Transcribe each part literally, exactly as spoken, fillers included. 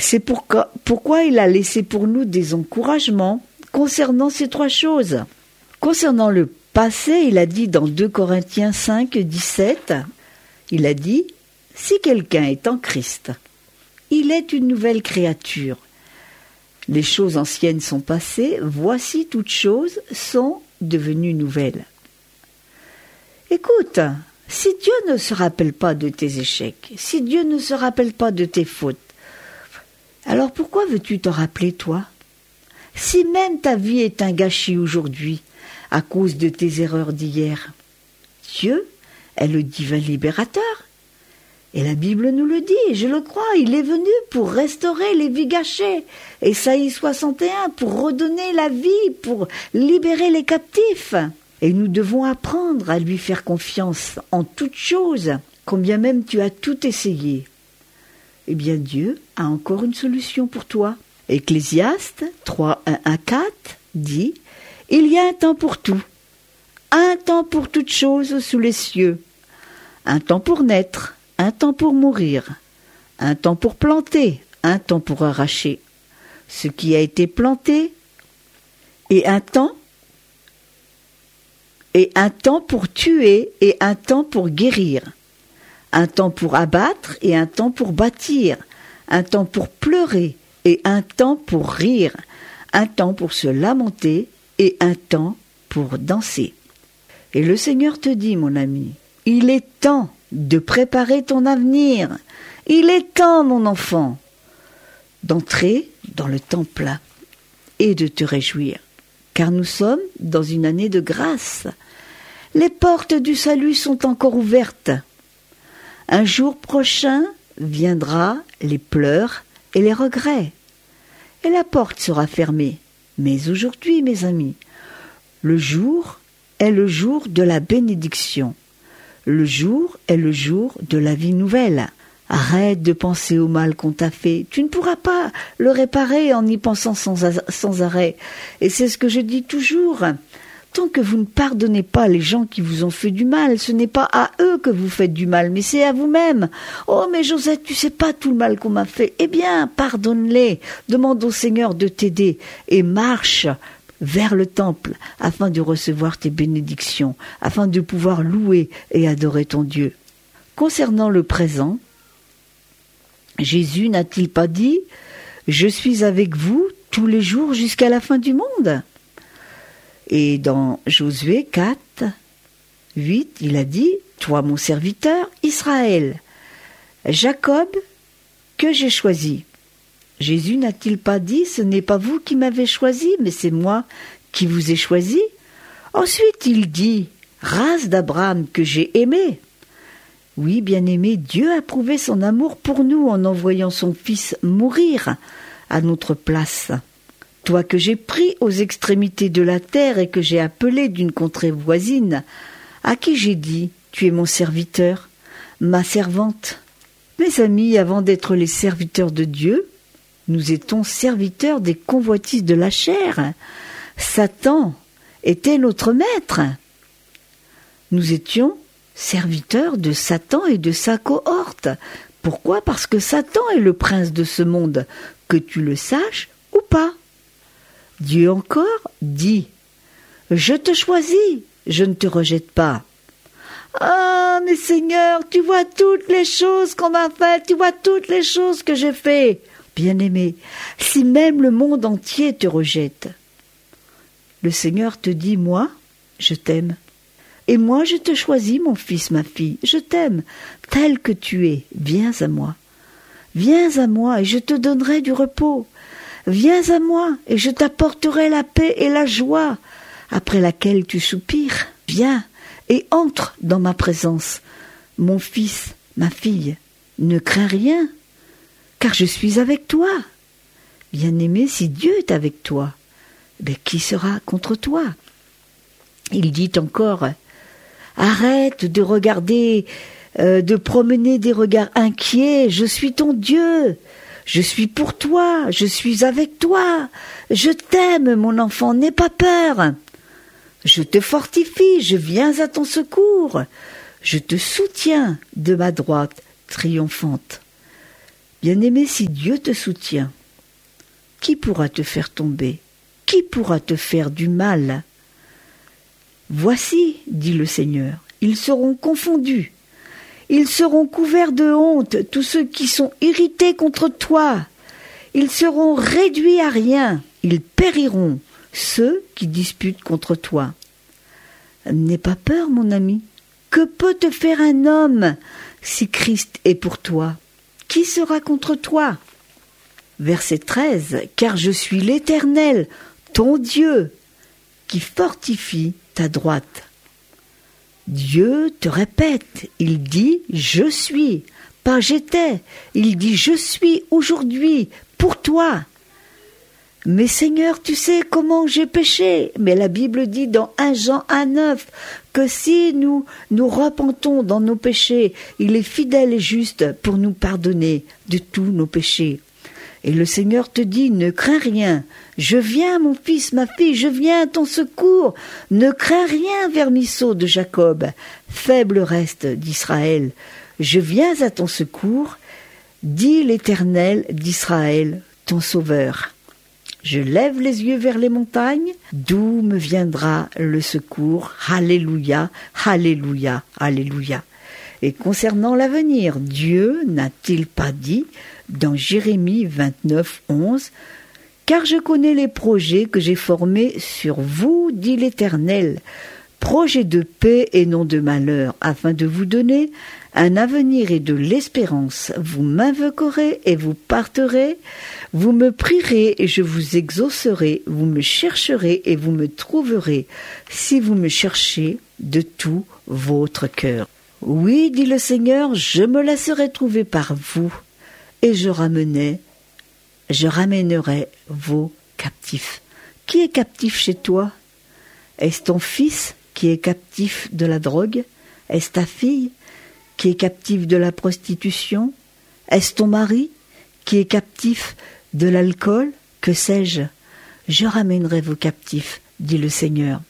C'est pourquoi, pourquoi il a laissé pour nous des encouragements concernant ces trois choses. Concernant le passé, il a dit dans deux Corinthiens cinq, dix-sept, il a dit « Si quelqu'un est en Christ, il est une nouvelle créature. Les choses anciennes sont passées, voici toutes choses sont devenues nouvelles. » Écoute, si Dieu ne se rappelle pas de tes échecs, si Dieu ne se rappelle pas de tes fautes, alors pourquoi veux-tu t'en rappeler, toi? Si même ta vie est un gâchis aujourd'hui, à cause de tes erreurs d'hier, Dieu est le divin libérateur. Et la Bible nous le dit, et je le crois, il est venu pour restaurer les vies gâchées. Ésaïe soixante et un, pour redonner la vie, pour libérer les captifs. Et nous devons apprendre à lui faire confiance en toutes choses, combien même tu as tout essayé. Eh bien Dieu a encore une solution pour toi. Ecclésiaste trois, un à quatre dit « Il y a un temps pour tout, un temps pour toutes choses sous les cieux, un temps pour naître, un temps pour mourir, un temps pour planter, un temps pour arracher ce qui a été planté, et un temps, et un temps pour tuer, et un temps pour guérir, un temps pour abattre, et un temps pour bâtir, un temps pour pleurer, et un temps pour rire, un temps pour se lamenter, et un temps pour danser. » Et le Seigneur te dit, mon ami, il est temps de préparer ton avenir. Il est temps, mon enfant, d'entrer dans le temple et de te réjouir, car nous sommes dans une année de grâce. Les portes du salut sont encore ouvertes. Un jour prochain viendra les pleurs et les regrets, et la porte sera fermée. Mais aujourd'hui, mes amis, le jour est le jour de la bénédiction. Le jour est le jour de la vie nouvelle. Arrête de penser au mal qu'on t'a fait. Tu ne pourras pas le réparer en y pensant sans, sans arrêt. Et c'est ce que je dis toujours. Tant que vous ne pardonnez pas les gens qui vous ont fait du mal, ce n'est pas à eux que vous faites du mal, mais c'est à vous-même. Oh, mais Josette, tu sais pas tout le mal qu'on m'a fait. Eh bien, pardonne-les. Demande au Seigneur de t'aider et marche vers le temple afin de recevoir tes bénédictions, afin de pouvoir louer et adorer ton Dieu. Concernant le présent, Jésus n'a-t-il pas dit « Je suis avec vous tous les jours jusqu'à la fin du monde » ? Et dans Josué quatre, huit, il a dit « Toi mon serviteur, Israël, Jacob, que j'ai choisi ». Jésus n'a-t-il pas dit « Ce n'est pas vous qui m'avez choisi, mais c'est moi qui vous ai choisi » ? Ensuite il dit « Race d'Abraham que j'ai aimée ». Oui, bien-aimé, Dieu a prouvé son amour pour nous en envoyant son Fils mourir à notre place. Toi que j'ai pris aux extrémités de la terre et que j'ai appelé d'une contrée voisine, à qui j'ai dit « Tu es mon serviteur, ma servante ». Mes amis, avant d'être les serviteurs de Dieu, nous étions serviteurs des convoitises de la chair. Satan était notre maître. Nous étions serviteurs de Satan et de sa cohorte. Pourquoi ? Parce que Satan est le prince de ce monde, que tu le saches ou pas. Dieu encore dit « Je te choisis, je ne te rejette pas. » Ah, mais Seigneur, tu vois toutes les choses qu'on m'a faites, tu vois toutes les choses que j'ai faites. Bien-aimé, si même le monde entier te rejette, le Seigneur te dit « Moi, je t'aime. Et moi, je te choisis, mon fils, ma fille. Je t'aime, tel que tu es. Viens à moi. Viens à moi et je te donnerai du repos. Viens à moi et je t'apporterai la paix et la joie, après laquelle tu soupires. Viens et entre dans ma présence. Mon fils, ma fille, ne crains rien, car je suis avec toi. Bien-aimé, si Dieu est avec toi, ben qui sera contre toi ? Il dit encore, arrête de regarder, euh, de promener des regards inquiets, je suis ton Dieu, je suis pour toi, je suis avec toi, je t'aime mon enfant, n'aie pas peur, je te fortifie, je viens à ton secours, je te soutiens de ma droite triomphante. Bien-aimé, si Dieu te soutient, qui pourra te faire tomber? Qui pourra te faire du mal? Voici, dit le Seigneur, ils seront confondus. Ils seront couverts de honte, tous ceux qui sont irrités contre toi. Ils seront réduits à rien. Ils périront, ceux qui disputent contre toi. N'aie pas peur, mon ami. Que peut te faire un homme si Christ est pour toi? Qui sera contre toi? Verset treize. Car je suis l'Éternel, ton Dieu, qui fortifie ta droite. Dieu te répète, il dit « je suis », pas « j'étais », il dit « je suis aujourd'hui pour toi ». Mais Seigneur, tu sais comment j'ai péché. Mais la Bible dit dans un Jean un neuf que si nous nous repentons dans nos péchés, il est fidèle et juste pour nous pardonner de tous nos péchés. Et le Seigneur te dit, ne crains rien, je viens mon fils, ma fille, je viens à ton secours, ne crains rien vermisseau de Jacob, faible reste d'Israël, je viens à ton secours, dit l'Éternel d'Israël, ton sauveur. Je lève les yeux vers les montagnes, d'où me viendra le secours, alléluia, alléluia, alléluia. Et concernant l'avenir, Dieu n'a-t-il pas dit dans Jérémie vingt-neuf, onze, « Car je connais les projets que j'ai formés sur vous, dit l'Éternel, projets de paix et non de malheur, afin de vous donner un avenir et de l'espérance. Vous m'invoquerez et vous partirez, vous me prierez et je vous exaucerai, vous me chercherez et vous me trouverez, si vous me cherchez de tout votre cœur. Oui, dit le Seigneur, je me laisserai trouver par vous, et je ramenai, je ramènerai vos captifs. Qui est captif chez toi? Est-ce ton fils qui est captif de la drogue? Est-ce ta fille qui est captive de la prostitution? Est-ce ton mari qui est captif de l'alcool? Que sais-je? Je ramènerai vos captifs, dit le Seigneur.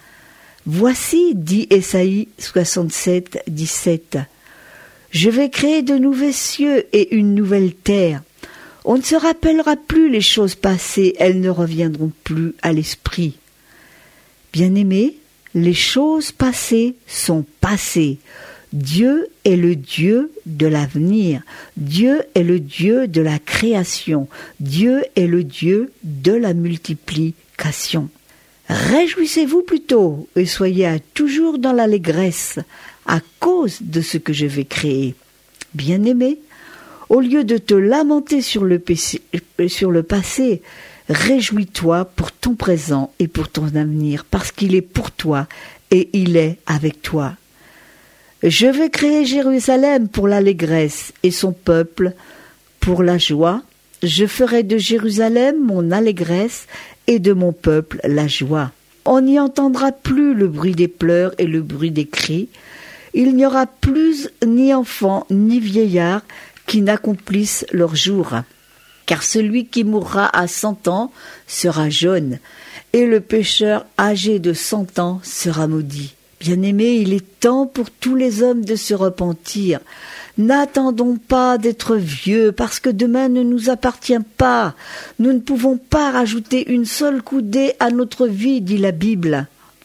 Voici, dit Ésaïe soixante-sept, dix-sept, je vais créer de nouveaux cieux et une nouvelle terre. On ne se rappellera plus les choses passées, elles ne reviendront plus à l'esprit. Bien-aimés, les choses passées sont passées. Dieu est le Dieu de l'avenir. Dieu est le Dieu de la création. Dieu est le Dieu de la multiplication. Réjouissez-vous plutôt et soyez à toujours dans l'allégresse à cause de ce que je vais créer. Bien-aimé, au lieu de te lamenter sur le, péché, sur le passé, réjouis-toi pour ton présent et pour ton avenir, parce qu'il est pour toi et il est avec toi. Je vais créer Jérusalem pour l'allégresse et son peuple pour la joie. Je ferai de Jérusalem mon allégresse et de mon peuple la joie. On n'y entendra plus le bruit des pleurs et le bruit des cris. Il n'y aura plus ni enfants ni vieillards qui n'accomplissent leur jour. Car celui qui mourra à cent ans sera jeune, et le pécheur âgé de cent ans sera maudit. Bien-aimés, il est temps pour tous les hommes de se repentir. N'attendons pas d'être vieux, parce que demain ne nous appartient pas. Nous ne pouvons pas rajouter une seule coudée à notre vie, dit la Bible.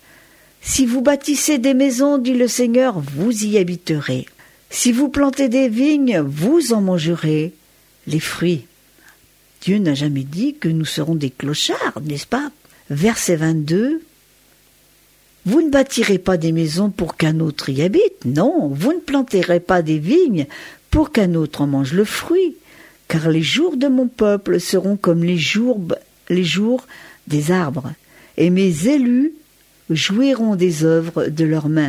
Si vous bâtissez des maisons, dit le Seigneur, vous y habiterez. Si vous plantez des vignes, vous en mangerez les fruits. Dieu n'a jamais dit que nous serons des clochards, n'est-ce pas? Verset vingt-deux. Vous ne bâtirez pas des maisons pour qu'un autre y habite, non, vous ne planterez pas des vignes pour qu'un autre en mange le fruit, car les jours de mon peuple seront comme les jours, les jours des arbres, et mes élus jouiront des œuvres de leurs mains.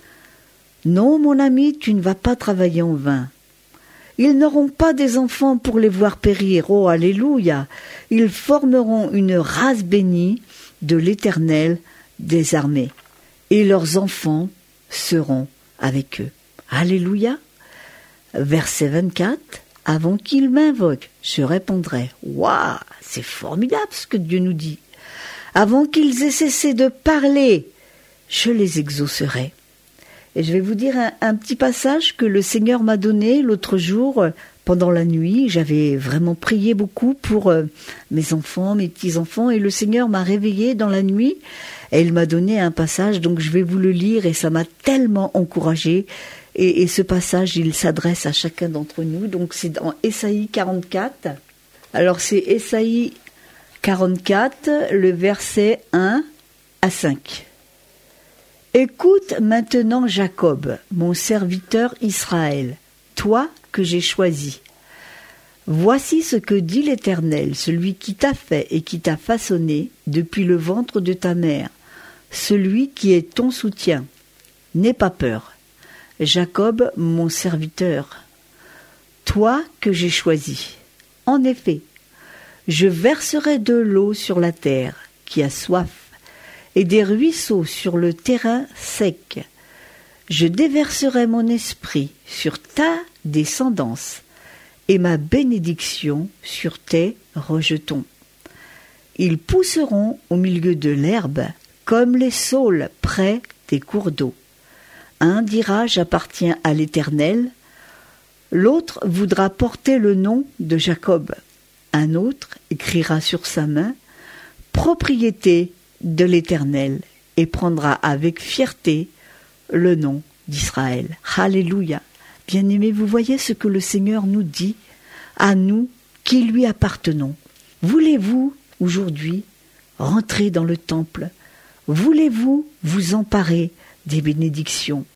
Non, mon ami, tu ne vas pas travailler en vain. Ils n'auront pas des enfants pour les voir périr, oh, alléluia. Ils formeront une race bénie de l'Éternel des armées. Et leurs enfants seront avec eux. Alléluia. Verset vingt-quatre. Avant qu'ils m'invoquent, je répondrai. Waouh, c'est formidable ce que Dieu nous dit. Avant qu'ils aient cessé de parler, je les exaucerai. Et je vais vous dire un, un petit passage que le Seigneur m'a donné l'autre jour pendant la nuit, j'avais vraiment prié beaucoup pour euh, mes enfants, mes petits-enfants, et le Seigneur m'a réveillée dans la nuit et il m'a donné un passage, donc je vais vous le lire et ça m'a tellement encouragée. Et, et ce passage, il s'adresse à chacun d'entre nous, donc c'est dans Ésaïe quarante-quatre. Alors c'est Ésaïe quarante-quatre, le verset un à cinq. Écoute maintenant Jacob, mon serviteur Israël, toi que j'ai choisi. Voici ce que dit l'Éternel, celui qui t'a fait et qui t'a façonné depuis le ventre de ta mère, celui qui est ton soutien. N'aie pas peur, Jacob, mon serviteur, toi que j'ai choisi. En effet, je verserai de l'eau sur la terre qui a soif, et des ruisseaux sur le terrain sec. Je déverserai mon esprit sur ta descendance et ma bénédiction sur tes rejetons. Ils pousseront au milieu de l'herbe comme les saules près des cours d'eau. Un dira « J'appartiens à l'Éternel », l'autre voudra porter le nom de Jacob. Un autre écrira sur sa main « Propriété de l'Éternel » et prendra avec fierté le nom d'Israël. Alléluia. Bien-aimés, vous voyez ce que le Seigneur nous dit à nous qui lui appartenons. Voulez-vous aujourd'hui rentrer dans le temple? Voulez-vous vous emparer des bénédictions?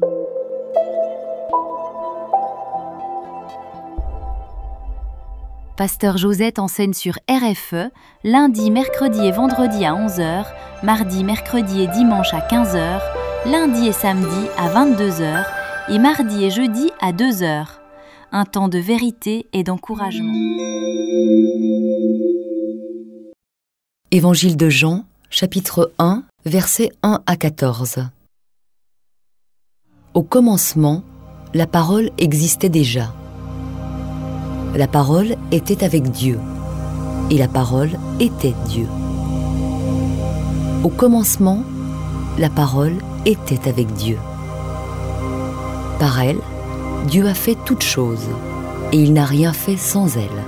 Pasteur Josette enseigne sur R F E, lundi, mercredi et vendredi à onze heures, mardi, mercredi et dimanche à quinze heures, lundi et samedi à vingt-deux heures et mardi et jeudi à deux heures. Un temps de vérité et d'encouragement. Évangile de Jean, chapitre un, versets un à quatorze. Au commencement, la parole existait déjà. La parole était avec Dieu, et la parole était Dieu. Au commencement, la parole était avec Dieu. Par elle, Dieu a fait toutes choses, et il n'a rien fait sans elle.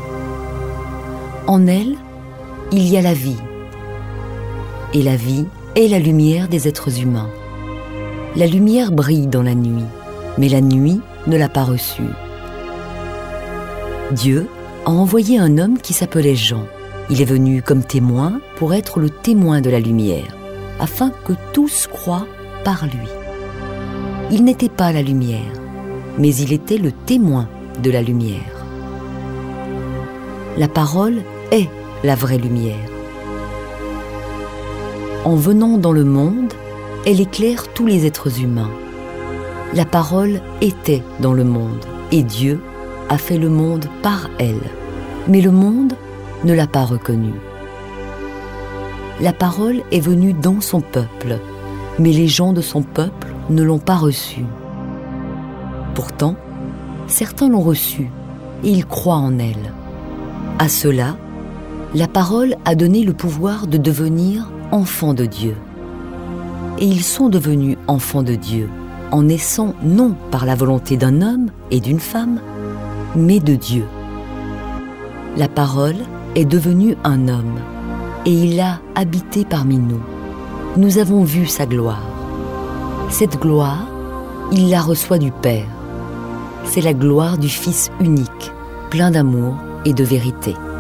En elle, il y a la vie, et la vie est la lumière des êtres humains. La lumière brille dans la nuit, mais la nuit ne l'a pas reçue. Dieu a envoyé un homme qui s'appelait Jean. Il est venu comme témoin pour être le témoin de la lumière, afin que tous croient par lui. Il n'était pas la lumière, mais il était le témoin de la lumière. La parole est la vraie lumière. En venant dans le monde, elle éclaire tous les êtres humains. La parole était dans le monde, et Dieu a fait le monde par elle, mais le monde ne l'a pas reconnue. La parole est venue dans son peuple, mais les gens de son peuple ne l'ont pas reçue. Pourtant, certains l'ont reçue, et ils croient en elle. À ceux-là, la parole a donné le pouvoir de devenir enfants de Dieu. Et ils sont devenus enfants de Dieu, en naissant non par la volonté d'un homme et d'une femme, mais de Dieu. La parole est devenue un homme, et il a habité parmi nous. Nous avons vu sa gloire. Cette gloire, il la reçoit du Père. C'est la gloire du Fils unique, plein d'amour et de vérité.